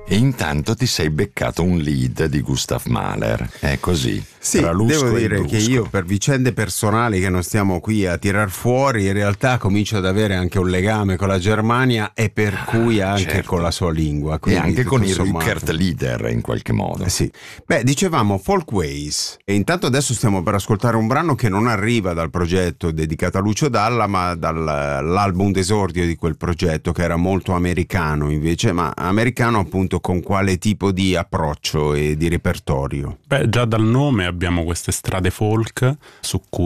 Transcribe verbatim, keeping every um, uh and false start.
E intanto ti sei beccato un lead di Gustav Mahler, è così. Sì, devo dire che io per vicende personali che non stiamo qui a tirar fuori, in realtà comincio ad avere anche un legame con la Germania e per ah, cui anche certo. con la sua lingua. E anche con il Rückert Lieder in qualche modo. Eh sì. Beh, dicevamo Folkways. E intanto adesso stiamo per ascoltare un brano che non arriva dal progetto dedicato a Lucio Dalla, ma dall'album d'esordio di quel progetto, che era molto americano invece, ma americano appunto con quale tipo di approccio e di repertorio? Beh, già dal nome abbiamo queste strade folk su cui